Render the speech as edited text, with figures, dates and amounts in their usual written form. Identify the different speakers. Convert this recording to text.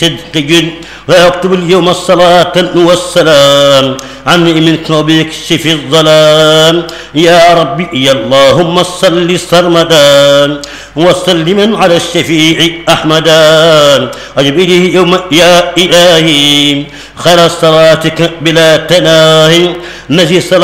Speaker 1: بالصدق جد ويكتب اليوم الصلاة والسلام عني منك وبيكشف الظلام يا ربي يا اللهم صل سرمدا وسلما على الشفيع أحمدا أجب إليه يوم يا إلهي خير صلاتك بلا تناهي نجي